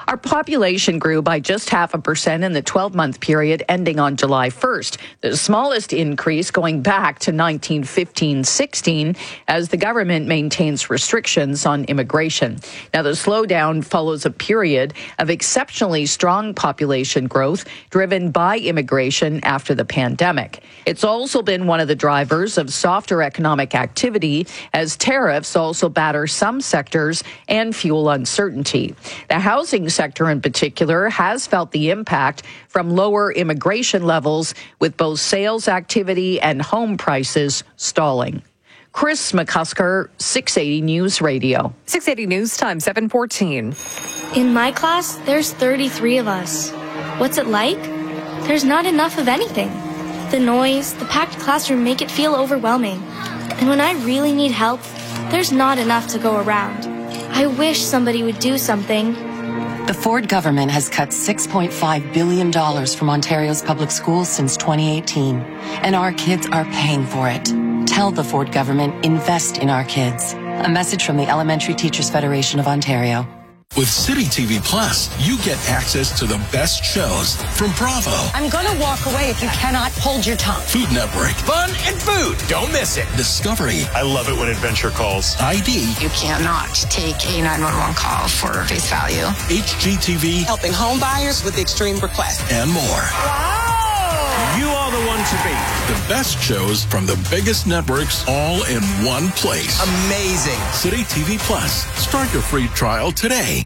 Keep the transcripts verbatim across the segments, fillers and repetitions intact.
Our population grew by just half a percent in the twelve-month period ending on July first, the smallest increase going back to nineteen fifteen sixteen, as the government maintains restrictions on immigration. Now, the slowdown follows a period of exceptionally strong population growth driven by immigration after the pandemic. It's also been one of the drivers of softer economic activity, as tariffs also batter some sectors and fuel uncertainty. The housing sector in particular has felt the impact from lower immigration levels, with both sales activity and home prices stalling. Chris McCusker, six eighty News Radio. six eighty News Time, seven fourteen. In my class, there's thirty-three of us. What's it like? There's not enough of anything. The noise, the packed classroom make it feel overwhelming. And when I really need help, there's not enough to go around. I wish somebody would do something. The Ford government has cut six point five billion dollars from Ontario's public schools since twenty eighteen, and our kids are paying for it. Tell the Ford government, invest in our kids. A message from the Elementary Teachers Federation of Ontario. With City T V Plus, you get access to the best shows from Bravo. I'm going to walk away if you cannot hold your tongue. Food Network. Fun and food. Don't miss it. Discovery. I love it when adventure calls. I D. You cannot take a nine one one call for face value. H G T V. Helping home buyers with extreme requests. And more. Wow! You are the one to beat. The best shows from the biggest networks all in one place. Amazing. City T V Plus. Start your free trial today.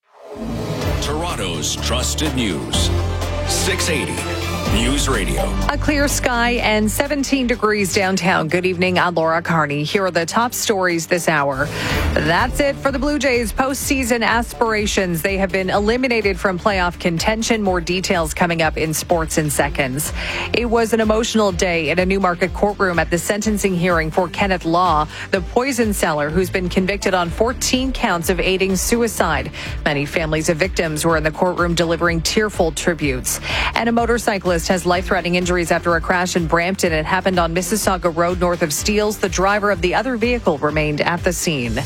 Toronto's trusted news. six eighty News Radio. A clear sky and seventeen degrees downtown. Good evening. I'm Laura Carney. Here are the top stories this hour. That's it for the Blue Jays' postseason aspirations. They have been eliminated from playoff contention. More details coming up in sports in seconds. It was an emotional day in a Newmarket courtroom at the sentencing hearing for Kenneth Law, the poison seller who's been convicted on fourteen counts of aiding suicide. Many families of victims were in the courtroom delivering tearful tributes. And a motorcyclist has life-threatening injuries after a crash in Brampton. It happened on Mississauga Road north of Steeles. The driver of the other vehicle remained at the scene.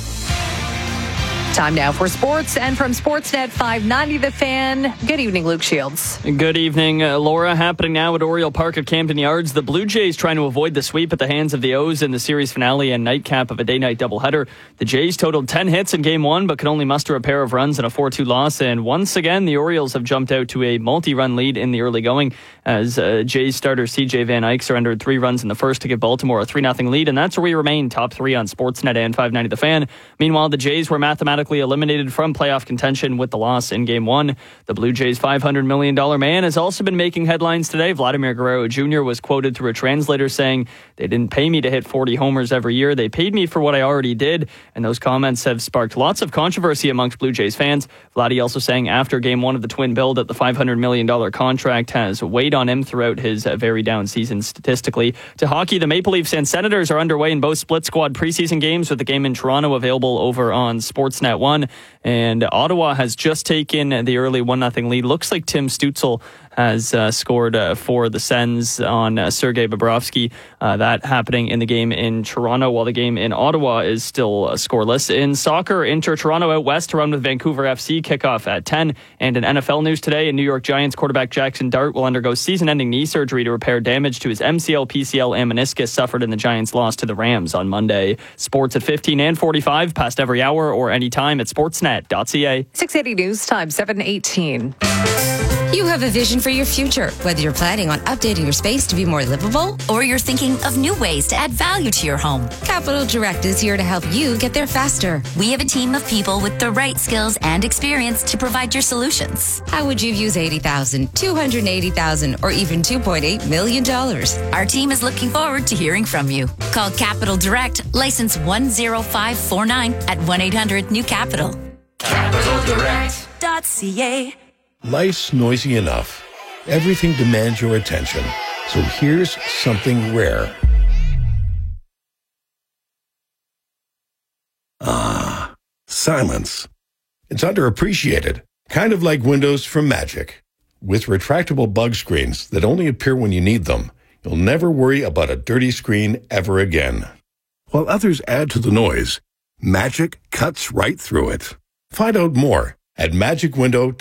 Time now for sports, and from Sportsnet five ninety The Fan, good evening, Luke Shields. Good evening, uh, Laura. Happening now at Oriole Park at Camden Yards. The Blue Jays trying to avoid the sweep at the hands of the O's in the series finale and nightcap of a day-night doubleheader. The Jays totaled ten hits in game one, but could only muster a pair of runs in a four two loss. And once again, the Orioles have jumped out to a multi-run lead in the early going, as uh, Jays starter C J Van Eyck surrendered three runs in the first to give Baltimore a three nothing lead. And that's where we remain, top three on Sportsnet and five ninety The Fan. Meanwhile, the Jays were mathematically eliminated from playoff contention with the loss in game one. The Blue Jays' five hundred million dollars man has also been making headlines today. Vladimir Guerrero Junior was quoted through a translator saying, "They didn't pay me to hit forty homers every year. They paid me for what I already did." And those comments have sparked lots of controversy amongst Blue Jays fans. Vladdy also saying after game one of the twin bill that the five hundred million dollars contract has weighed on him throughout his uh, very down season statistically. To hockey, the Maple Leafs and Senators are underway in both split squad preseason games, with the game in Toronto available over on Sportsnet one. And Ottawa has just taken the early one nothing lead. Looks like Tim Stützle has uh, scored uh, for the Sens on uh, Sergei Bobrovsky. Uh, that happening in the game in Toronto, while the game in Ottawa is still uh, scoreless. In soccer, Inter Toronto out west to run with Vancouver F C, kickoff at ten. And in N F L news today, New York Giants quarterback Jackson Dart will undergo season-ending knee surgery to repair damage to his M C L, P C L, and meniscus suffered in the Giants' loss to the Rams on Monday. Sports at fifteen and forty-five, past every hour or anytime at sportsnet dot c a. six eighty News Time, seven eighteen. You have a vision for your future, whether you're planning on updating your space to be more livable or you're thinking of new ways to add value to your home. Capital Direct is here to help you get there faster. We have a team of people with the right skills and experience to provide your solutions. How would you use eighty thousand dollars, two hundred eighty thousand dollars, or even two point eight million dollars? Our team is looking forward to hearing from you. Call Capital Direct, license one zero five four nine at one eight hundred new capital. capital direct dot c a. Life's noisy enough. Everything demands your attention. So here's something rare. Ah, silence. It's underappreciated. Kind of like Windows from Magic. With retractable bug screens that only appear when you need them, you'll never worry about a dirty screen ever again. While others add to the noise, Magic cuts right through it. Find out more at magic window